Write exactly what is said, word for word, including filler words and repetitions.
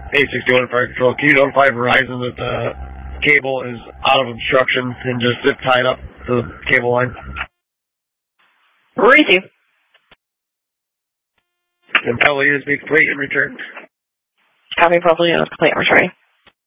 A sixty-one Fire Control. Can you notify Verizon that the cable is out of obstruction and just zip tied up to the cable line? Receive. And probably is be complete and return. Copy, probably is complete and return.